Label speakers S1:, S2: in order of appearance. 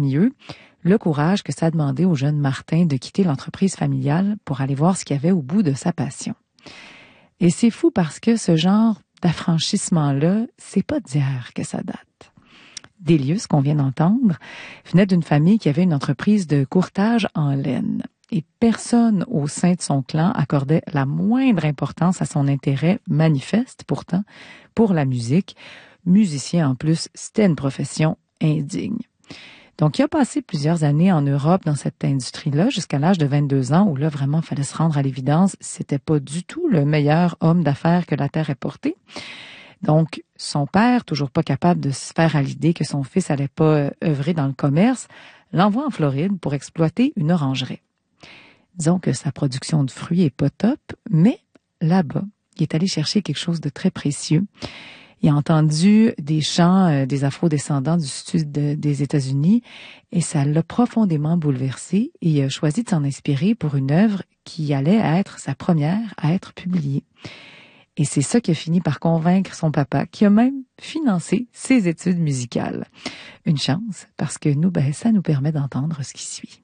S1: parmi eux le courage que ça a demandé au jeune Martin de quitter l'entreprise familiale pour aller voir ce qu'il y avait au bout de sa passion. Et c'est fou parce que ce genre d'affranchissement-là, c'est pas d'hier que ça date. Délius, qu'on vient d'entendre, venait d'une famille qui avait une entreprise de courtage en laine. Et personne au sein de son clan accordait la moindre importance à son intérêt manifeste, pourtant, pour la musique. Musicien en plus, c'était une profession indigne. Donc, il a passé plusieurs années en Europe dans cette industrie-là, jusqu'à l'âge de 22 ans, où là, vraiment, il fallait se rendre à l'évidence, c'était pas du tout le meilleur homme d'affaires que la Terre ait porté. Donc, son père, toujours pas capable de se faire à l'idée que son fils allait pas œuvrer dans le commerce, l'envoie en Floride pour exploiter une orangerie. Disons que sa production de fruits est pas top, mais là-bas, il est allé chercher quelque chose de très précieux. Il a entendu des chants des afro-descendants du sud des États-Unis et ça l'a profondément bouleversé et il a choisi de s'en inspirer pour une œuvre qui allait être sa première à être publiée. Et c'est ça qui a fini par convaincre son papa, qui a même financé ses études musicales. Une chance, parce que nous, ça nous permet d'entendre ce qui suit.